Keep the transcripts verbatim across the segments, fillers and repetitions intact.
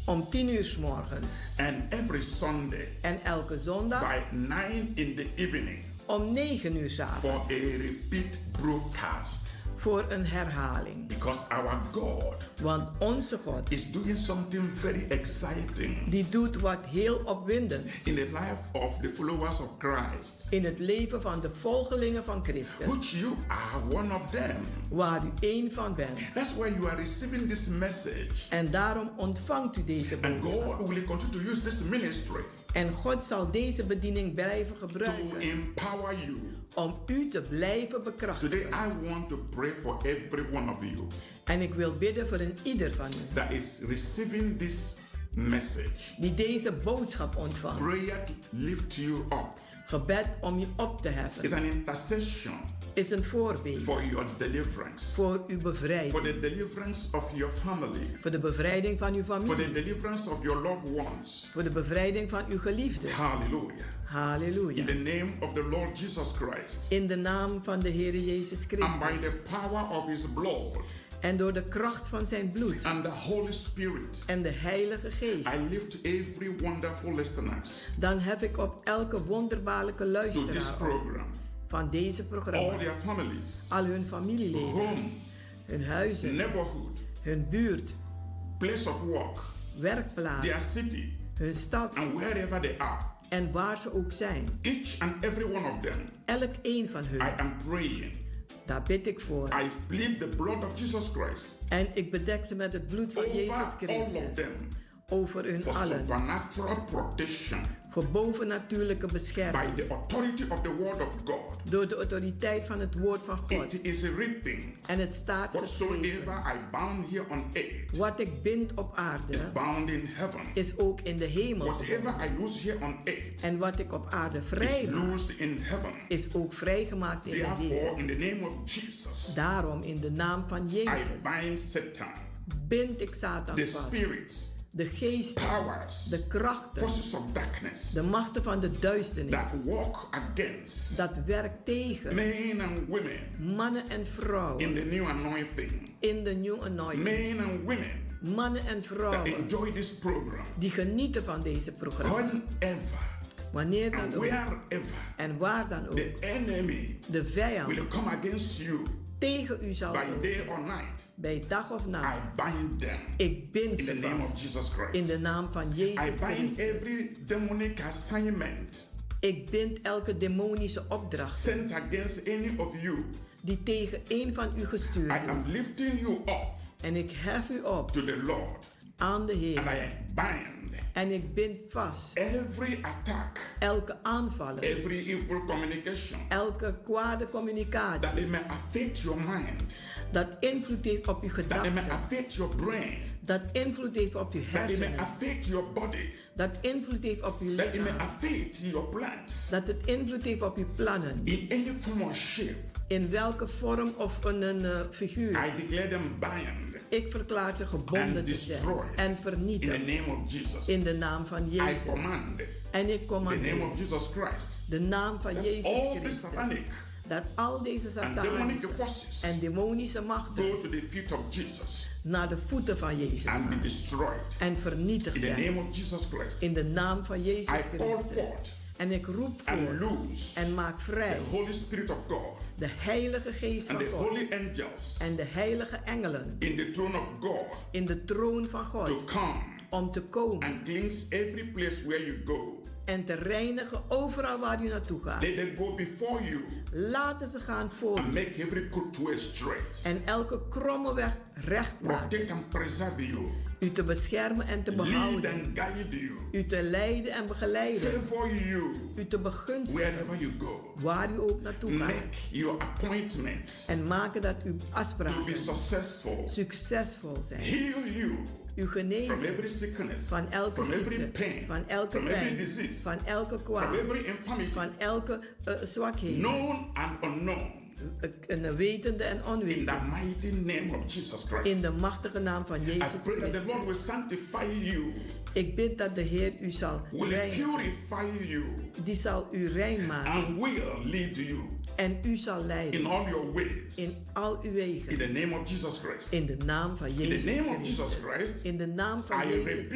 Om tien uur 's morgens. And every Sunday. En elke zondag. By nine in the evening. Om negen uur 's avonds. For a repeat broadcast. Voor een herhaling. Because our God. Want onze God. Is doing something very exciting. Die doet wat heel opwindends. In the life of the followers of Christ. In het leven van de volgelingen van Christus. Which you are one of them. Waar u één van bent. That's why you are receiving this message. En daarom ontvangt u deze boodschap. And God will continue to use this ministry. En God zal deze bediening blijven gebruiken. To empower you. Om u te blijven bekrachtigen. Today I want to pray for every one of you. En ik wil bidden voor een ieder van u. That is receiving this message. Die deze boodschap ontvangt. Prayer to lift you up. Gebed om je op te heffen. Is an intercession. Is een voorbeeld. For your deliverance. Voor uw bevrijding. For the deliverance of your family. Voor de bevrijding van uw familie. For the deliverance of your loved ones. Voor de bevrijding van uw geliefden. Hallelujah. Halleluja. In the name of the Lord Jesus Christ. In de naam van de Heer Jezus Christus. And by the power of his blood. En door de kracht van zijn bloed. And the Holy Spirit. En de Heilige Geest. I lift every wonderful listeners. Dan hef ik op elke wonderbaarlijke luisteraar. To this program. Van deze programma. All their families. Al hun familieleden. Home. Hun huizen. Neighborhood. Hun buurt. Place of work. Werkplaats. Their city. Hun stad. And wherever they are. En waar ze ook zijn. Each and every one of them. Elk een van hun. I am praying. Daar bid ik voor. I plead the blood of Jesus Christ. En ik bedek ze met het bloed van Over Jezus Christus. All of them. Over hun For allen. Supernatural protection. Voor bovennatuurlijke bescherming. By the authority of the word of God. Door de autoriteit van het woord van God. It is written. En het staat Whatsoever geschreven. I bound here on earth. Wat ik bind op aarde. Is bound in heaven. Is ook in de hemel. Whatever I loose here on earth. En wat ik op aarde vrij is loosed in heaven. Is ook vrijgemaakt in Therefore, de hemel. in the name of Jesus. Daarom in de naam van Jezus. I bind Satan. Bind ik Satan the vast. Spirits. De geesten, powers, de krachten, forces of darkness, de machten van de duisternis, that walk against, dat werkt tegen, men and women, mannen en vrouwen, in the new anointing, in de new anointing, men and women, mannen en vrouwen, that enjoy this program, die genieten van deze programma, whenever, wanneer dan ook, wherever, en waar dan ook, the enemy de vijand will come against you, tegen u zal by komen, day or night, bij dag of nacht. I bind them. Ik bind in ze the name vast. of Jesus Christ. In de naam van Jezus I bind Christus. every demonic assignment. Ik bind elke demonische opdracht sent against any of you. Die tegen een van u gestuurd I am is. lifting you up. En ik hef u op. To the Lord. Aan de Heer. And I bind. En ik bind vast. Every attack. Elke aanvallen. Every evil communication. Elke kwade communicatie. That it may affect your mind. Dat invloed heeft op uw gedachten. That it may affect your brain. Dat invloed heeft op uw hersenen. That it may affect your body. Dat invloed heeft op uw lichaam. That it may affect your plans. Dat het invloed heeft op uw plannen. In any form or shape. In welke vorm of een, een uh, figuur. I declare them bind. Ik verklaar ze gebonden and te zijn. destroy. En vernietigen. In the name of Jesus. In de naam van Jezus. I command. En ik The commandeer. name of Jesus Christ. De naam van Jezus all Christus. the satanic. Dat al deze satanische en demonische machten go to the feet of Jesus. Naar de voeten van Jezus and be destroyed. En vernietigd zijn. In the name of Jesus Christ. In de naam van Jezus I Christus. call forth en ik roep voort en maak vrij the Holy Spirit of God. De Heilige Geest and van the God. Holy angels. En de heilige engelen. In the throne of God. In de troon van God. To come. Om te komen. And cleanse every place where you go. En te reinigen overal waar u naartoe gaat. Let them go before you. Laten ze gaan voor and make every crooked way straight. En elke kromme weg recht maken. Protect and preserve you. U te beschermen en te behouden. Lead and guide you. U te leiden en begeleiden. Favor you. U te begunstigen. Wherever you go. Waar u ook naartoe gaat. Make your appointments. En maken dat uw afspraken. To be successful. Succesvol zijn. Heal you. U genezen. From every sickness. Van elke From ziekte. Every pain. Van elke from pijn. Every disease. Van elke kwaal. From every infirmity. Van elke uh, zwakheid. Known and unknown. Een wetende en onwetende. In the mighty name of Jesus Christ. In de machtige naam van Jezus I pray Christus. that the Lord will sanctify you. Ik bid dat de Heer u zal will reinigen. Purify you. Die zal u rein maken. And will lead you. En u zal leiden. In all your ways. In al uw wegen. In the name of Jesus Christ. In de naam van Jezus In the name Christus. of Jesus Christ. In de naam van I Jezus rebuke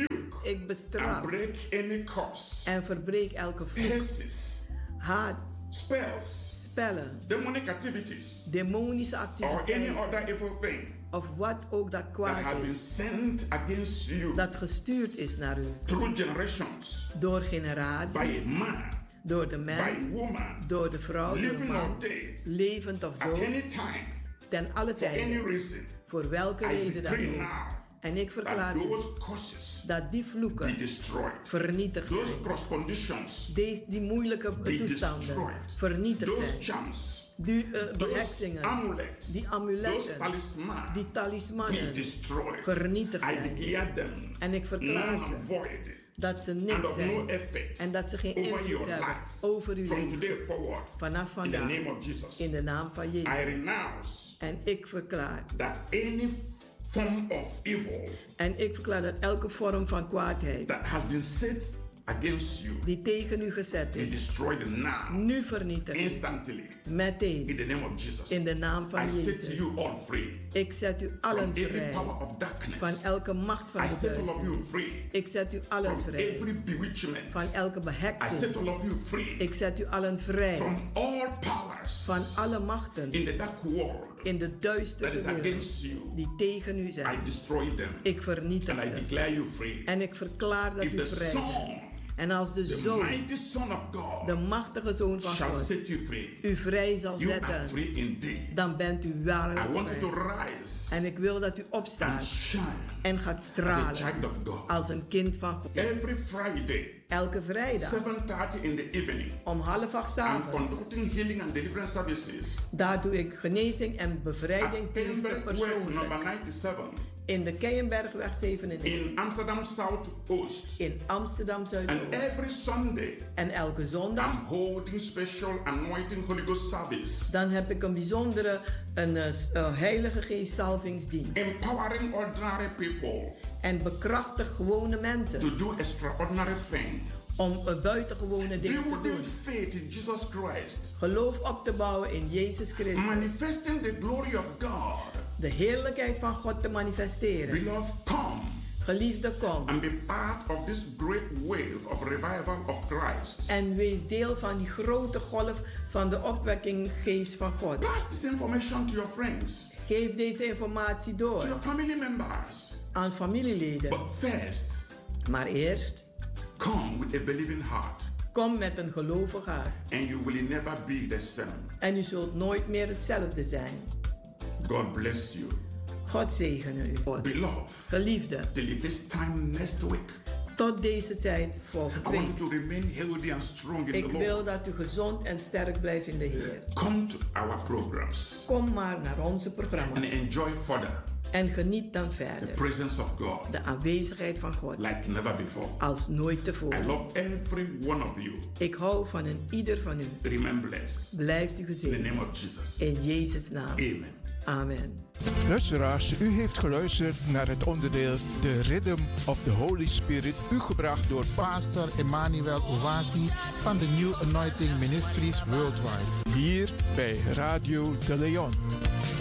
ik bestraf. And break any curse. En verbreek elke vloek. Curses. Haat. Spells. Spellen. Demonic activities. Demonische Or activiteiten. any other evil thing. Of wat ook dat That kwaad has been is. sent against you. Dat gestuurd is naar u. Through generations. Door By generaties. a man. Door de By mens. a woman. Door de vrouw. Door de Living or man. dead. Levend of At dood. any time. Ten alle For any tijden. reason. Voor welke I reden dan decree ook. now. En ik verklaar That u those curses dat die be vloeken destroyed. vernietigd Those zijn. cross conditions Deze, die moeilijke be toestanden destroyed. vernietigd Those zijn. charms. Die uh, Those beheksingen, amulets. die Those amuletten, talismans. die Be talismannen destroyed. vernietigd I zijn. declare them En ik verklaar null ze and void. dat ze And niks of no zijn. effect En dat ze geen over invloed your hebben life. over uw From leven. today forward. Vanaf In the vandaag, name of Jesus. in de naam van I Jezus. renounce En ik verklaar. that any form of evil En ik verklaar dat elke vorm van kwaadheid that has been set against you die tegen u gezet be is, destroyed now. nu vernietigd. Instantly. Meteen. In the name of Jesus. In de naam van I set Jezus. you all free. Ik zet u allen From every vrij. power of darkness. Van elke macht van I de set all of duisternis. you free. Ik zet u allen From vrij. every bewitchment. Van elke I beheksing. set all of you free. Ik zet u allen vrij. From all powers. Van alle machten In the dark world. in de That duistere is wereld against you. die tegen u I zijn. destroy them. Ik vernietig And I ze. declare you free. En ik verklaar dat If u the vrij bent. Son, En als de the Zoon, mighty Son of God, de machtige Zoon van shall God, set you free, u vrij zal you are zetten, free indeed. dan bent u I waarlijk want you to vrij. rise En ik wil dat u and opstaat shine en gaat as a stralen child of God. als een kind van God. Every Friday, Elke vrijdag seven thirty in the evening, om half acht 's I'm avonds. conducting healing and deliverance services Daar doe ik genezing en at bevrijdingsdiensten Kenberg Work persoonlijk. number ninety-seven In de Keienbergweg zevenennegentig. in Amsterdam South Oost. In Amsterdam And Zuidoost. every Sunday, En elke zondag I'm holding special anointing Holy Ghost service, dan heb ik een bijzondere een, uh, uh, Heilige Geest salvingsdienst. empowering ordinary people En bekrachtig gewone mensen to do extraordinary things. om uh, buitengewone dingen te Building doen. faith in Jesus Christ, Geloof op te bouwen in Jezus Christus. manifesting the glory of God. De heerlijkheid van God te manifesteren. Beloved, come Geliefde, kom. and be part of this great wave of revival of Christ. En wees deel van die grote golf van de opwekking geest van God. Pass this information to your friends, Geef deze informatie to door your family members. aan familieleden. But first, Maar eerst, come with a believing heart, kom met een gelovig hart. and you will never be the same. En u zult nooit meer hetzelfde zijn. God bless you. God zegene u. Beloved, Geliefde, till this time next week, tot deze tijd volgende I want you week. to remain healthy and strong in Ik the wil Lord. dat u gezond en sterk blijft in de Heer. Come to our programs Kom maar naar onze and programma's enjoy further en geniet dan the verder presence of God de aanwezigheid van God like never before. als nooit I tevoren. love every one of you. Ik hou van een ieder van u. Remain blessed. Blijft u In the gezegend. name of Jesus. In Jezus' naam. Amen. Amen. Luisteraars, u heeft geluisterd naar het onderdeel The Rhythm of the Holy Spirit, u gebracht door Pastor Emmanuel Owasi van de New Anointing Ministries Worldwide. hier bij Radio de Leon.